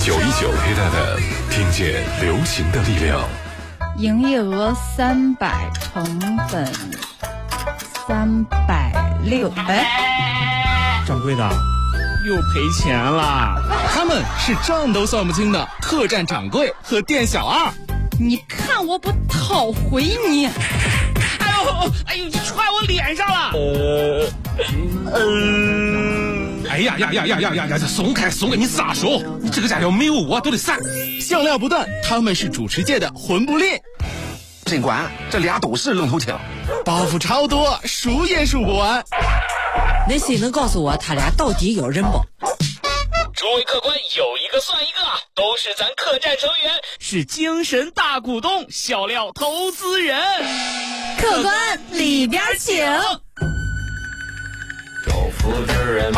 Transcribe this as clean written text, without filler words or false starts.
919陪大家听见流行的力量。 营业额300，成本360。 掌柜的，又赔钱了。 他们是账都算不清的客栈掌柜和店小二。 你看我不讨回你！ 哎呦，踹我脸上了！ 哎呀，松开，你撒手！这个家伙没有我都得散。 笑料不断，他们是主持界的魂不吝。 尽管这俩都是愣头青， 包袱超多，数也数不完。 那谁能告诉我他俩到底有人不？ 诸位客官，有一个算一个，都是咱客栈成员，是精神大股东，笑料投资人。 客官里边请。 有福之人。